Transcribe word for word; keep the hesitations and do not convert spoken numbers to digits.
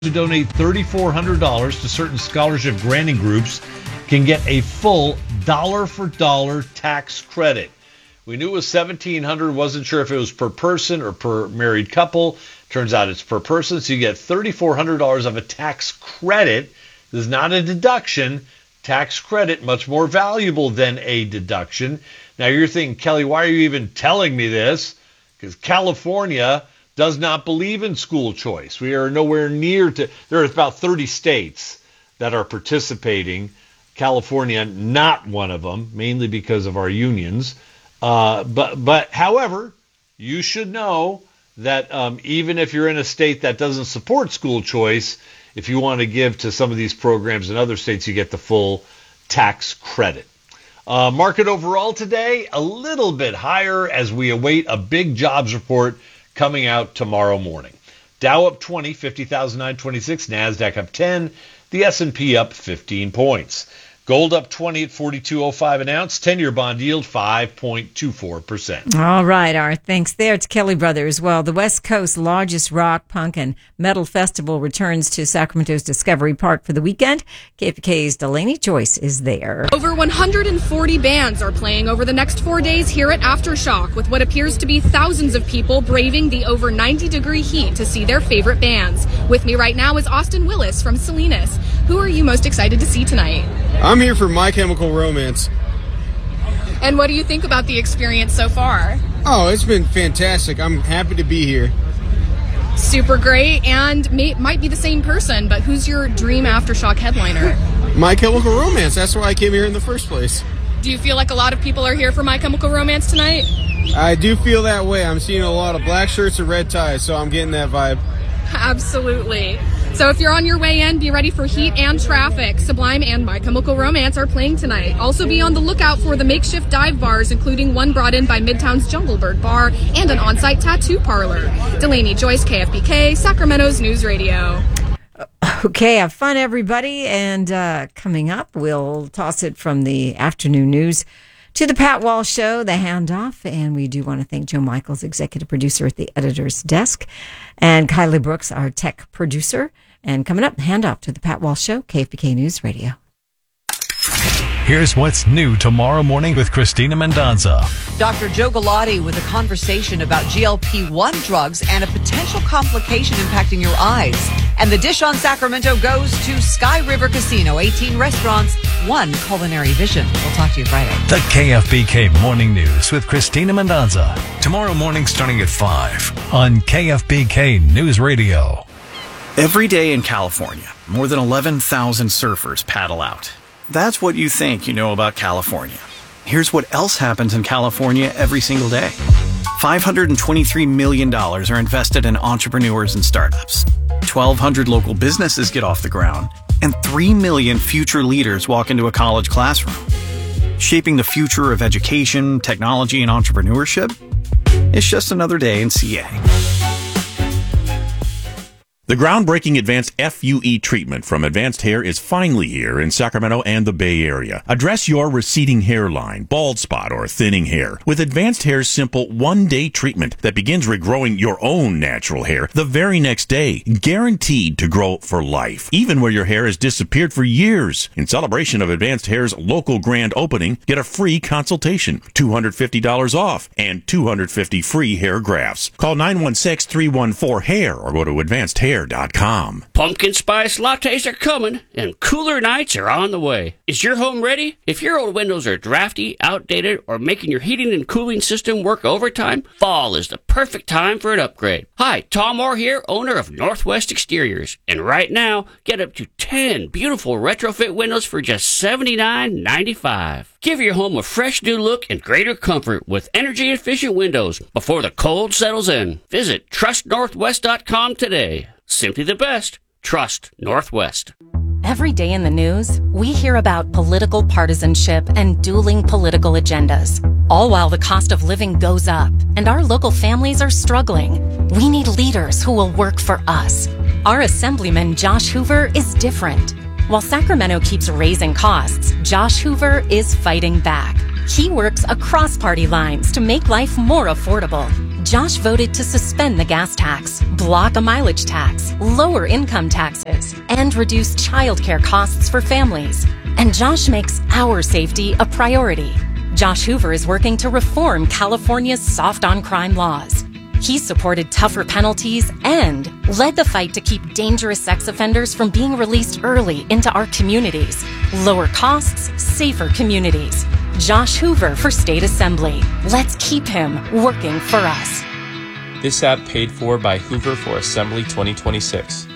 To donate three thousand four hundred dollars to certain scholarship granting groups can get a full dollar-for-dollar tax credit. We knew it was seventeen hundred dollars, wasn't sure if it was per person or per married couple. Turns out it's per person, so you get three thousand four hundred dollars of a tax credit. This is not a deduction. Tax credit, much more valuable than a deduction. Now you're thinking, Kelly, why are you even telling me this? Because California does not believe in school choice. We are nowhere near to, there are about thirty states that are participating. California, not one of them, mainly because of our unions. Uh, but, but, however, you should know that um, even if you're in a state that doesn't support school choice, if you want to give to some of these programs in other states, you get the full tax credit. Uh, market overall today, a little bit higher as we await a big jobs report coming out tomorrow morning. Dow up twenty, fifty thousand nine hundred twenty-six. NASDAQ up ten. The S and P up fifteen points. Gold up twenty at forty-two oh five an ounce. ten-year bond yield five point two four percent. All right, our thanks there to Kelly Brothers. Well, the West Coast's largest rock, punk, and metal festival returns to Sacramento's Discovery Park for the weekend. K F B K's Delaney Joyce is there. Over one hundred forty bands are playing over the next four days here at Aftershock, with what appears to be thousands of people braving the over ninety degree heat to see their favorite bands. With me right now is Austin Willis from Salinas. Who are you most excited to see tonight? I'm here for My Chemical Romance. And what do you think about the experience so far? Oh, it's been fantastic. I'm happy to be here. Super great, and may, might be the same person, but who's your dream Aftershock headliner? My Chemical Romance. That's why I came here in the first place. Do you feel like a lot of people are here for My Chemical Romance tonight? I do feel that way. I'm seeing a lot of black shirts and red ties, so I'm getting that vibe. Absolutely. So if you're on your way in, be ready for heat and traffic. Sublime and My Chemical Romance are playing tonight. Also be on the lookout for the makeshift dive bars, including one brought in by Midtown's Jungle Bird Bar and an on-site tattoo parlor. Delaney Joyce, K F B K, Sacramento's News Radio. Okay, have fun, everybody. And uh, coming up, we'll toss it from the afternoon news to the Pat Walsh Show, the handoff. And we do want to thank Joe Michaels, executive producer at the editor's desk, and Kylie Brooks, our tech producer. And coming up, handoff to the Pat Walsh Show, K F B K News Radio. Here's what's new tomorrow morning with Christina Mendonza. Doctor Joe Galati with a conversation about G L P one drugs and a potential complication impacting your eyes. And the dish on Sacramento goes to Sky River Casino, eighteen restaurants, one culinary vision. We'll talk to you Friday. The K F B K Morning News with Christina Mendonza. Tomorrow morning starting at five on K F B K News Radio. Every day in California, more than eleven thousand surfers paddle out. That's what you think you know about California. Here's what else happens in California every single day. five hundred twenty-three million dollars are invested in entrepreneurs and startups. twelve hundred local businesses get off the ground. And three million future leaders walk into a college classroom. Shaping the future of education, technology, and entrepreneurship? It's just another day in C A. The groundbreaking advanced F U E treatment from Advanced Hair is finally here in Sacramento and the Bay Area. Address your receding hairline, bald spot, or thinning hair with Advanced Hair's simple one-day treatment that begins regrowing your own natural hair the very next day, guaranteed to grow for life, even where your hair has disappeared for years. In celebration of Advanced Hair's local grand opening, get a free consultation, two hundred fifty dollars off, and two hundred fifty free hair grafts. Call nine one six, three one four, hair or go to advanced hair dot com. Pumpkin spice lattes are coming, and cooler nights are on the way. Is your home ready? If your old windows are drafty, outdated, or making your heating and cooling system work overtime, fall is the perfect time for an upgrade. Hi, Tom Moore here, owner of Northwest Exteriors. And right now, get up to ten beautiful retrofit windows for just seventy-nine ninety-five. Give your home a fresh new look and greater comfort with energy-efficient windows before the cold settles in. Visit trust northwest dot com today. Simply the best. Trust Northwest. Every day in the news, we hear about political partisanship and dueling political agendas, all while the cost of living goes up and our local families are struggling. We need leaders who will work for us. Our Assemblyman Josh Hoover is different. While Sacramento keeps raising costs, Josh Hoover is fighting back. He works across party lines to make life more affordable. Josh voted to suspend the gas tax, block a mileage tax, lower income taxes, and reduce childcare costs for families. And Josh makes our safety a priority. Josh Hoover is working to reform California's soft-on-crime laws. He supported tougher penalties and led the fight to keep dangerous sex offenders from being released early into our communities. Lower costs, safer communities. Josh Hoover for State Assembly. Let's keep him working for us. This ad paid for by Hoover for Assembly twenty twenty-six.